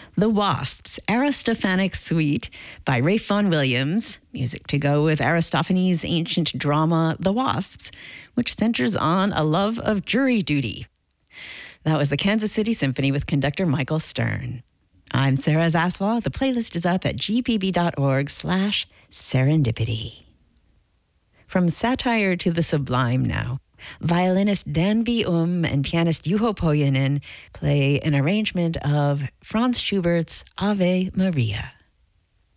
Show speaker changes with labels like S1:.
S1: The Wasps, Aristophanic Suite by Ralph Vaughan Williams, music to go with Aristophanes' ancient drama, The Wasps, which centers on a love of jury duty. That was the Kansas City Symphony with conductor Michael Stern. I'm Sarah Zaslaw. The playlist is up at gpb.org/serendipity. From satire to the sublime now. Violinist Danby and pianist Juho Pohjonen play an arrangement of Franz Schubert's Ave Maria.